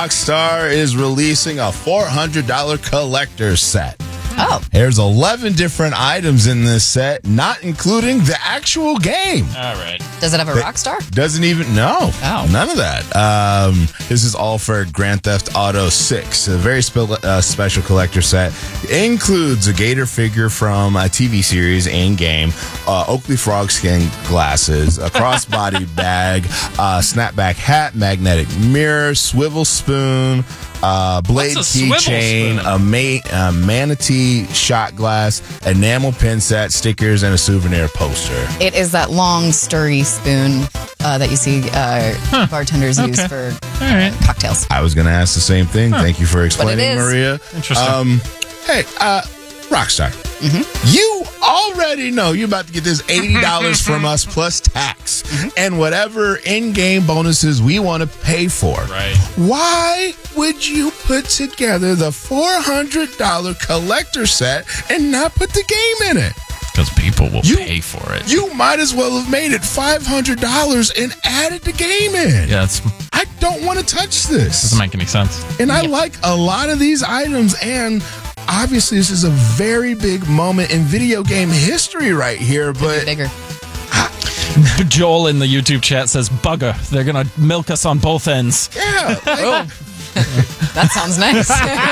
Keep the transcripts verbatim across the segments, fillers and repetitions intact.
Rockstar is releasing a four hundred dollars collector's set. Oh. There's eleven different items in this set, not including the actual game. All right. Does it have a Rockstar? Doesn't even, no. Oh. None of that. Um, this is all for Grand Theft Auto six, a very spe- uh, special collector set. It includes a Gator figure from a T V series and game, uh, Oakley Frogskin glasses, a crossbody bag, uh, snapback hat, magnetic mirror, swivel spoon, uh, blade What's a swivel keychain, spoon? a, ma- a manatee shot glass, enamel pin set, stickers, and a souvenir poster. It is that long, sturdy spoon uh, that you see uh, bartenders use Okay. for All right. cocktails. I was going to ask the same thing. Thank you for explaining, is. Maria. Interesting. Um, hey, uh, Rockstar, you already know you're about to get this eighty dollars from us plus tax and whatever in-game bonuses we want to pay for. Right. Why would you put together the four hundred dollars collector set and not put the game in it? Because people will You- pay for it. You might as well have made it five hundred dollars and added the game in. Yeah, it I don't want to touch this. doesn't make any sense. And I like a lot of these items, and obviously this is a very big moment in video game history right here, but Bigger. Joel in the YouTube chat says, bugger. They're going to milk us on both ends. yeah, like, That sounds nice.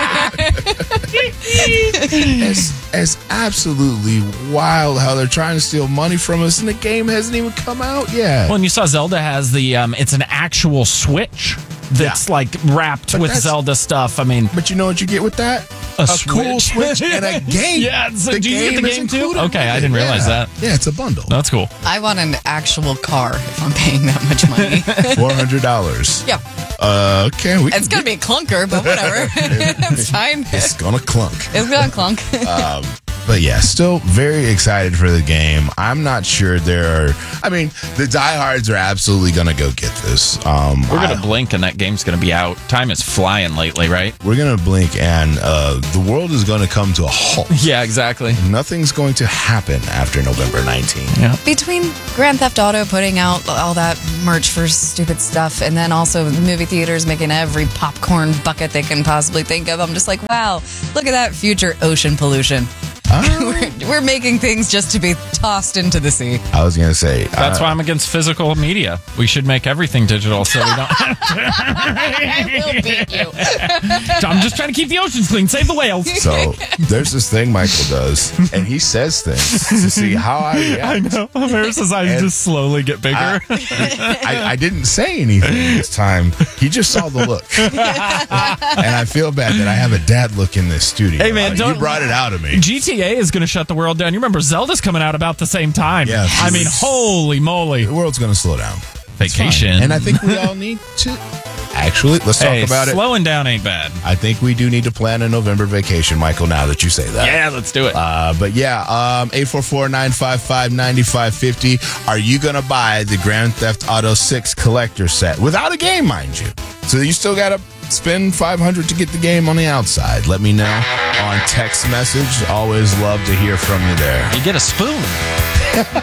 it's, it's absolutely wild how they're trying to steal money from us, and the game hasn't even come out yet. Well, and you saw Zelda has the, um, it's an actual Switch that's Yeah. like wrapped But with that's- Zelda stuff. I mean, But you know what you get with that? A cool Switch. Switch and a game. yeah, so The do you get the is game too? included Okay, with I it. didn't realize Yeah. that. Yeah, it's a bundle. That's cool. I want an actual car if I'm paying that much money. four hundred dollars. Yeah. Uh, okay, we It's going to be a clunker, but whatever. It's fine. It's gonna clunk. It's going to clunk. But yeah, still very excited for the game. I'm not sure there are. I mean, the diehards are absolutely going to go get this. Um, We're going I- to blink and that game's going to be out. Time is flying lately, right? we're going to blink, and uh, the world is going to come to a halt. Yeah, exactly. Nothing's going to happen after November nineteenth. Yeah. Between Grand Theft Auto putting out all that merch for stupid stuff and then also movie theaters making every popcorn bucket they can possibly think of, I'm just like, wow, look at that future ocean pollution. we're, we're making things just to be tossed into the sea. I was going to say. That's uh, why I'm against physical media. We should make everything digital so we don't. I will beat you. I'm just trying to keep the oceans clean, save the whales. So there's this thing Michael does, and he says things to see how I react. know. Versus I And- just slowly get bigger. I, I didn't say anything this time. He just saw the look. And I feel bad that I have a dad look in this studio. Hey, man, Uh, don't- you brought it out of me. G T A is going to shut the world down. You remember Zelda's coming out about the same time. Yeah. I mean, holy moly. The world's going to slow down. It's fine. Vacation. And I think we all need to. Actually, let's talk Hey, about it. slowing down ain't bad. I think we do need to plan a November vacation, Michael, now that you say that. Yeah, let's do it. Uh, but yeah, um, eight four four, nine five five, nine five five zero. Are you going to buy the Grand Theft Auto six collector set without a game, mind you? So you still got to spend five hundred dollars to get the game on the outside. Let me know on text message. Always love to hear from you there. You get a spoon.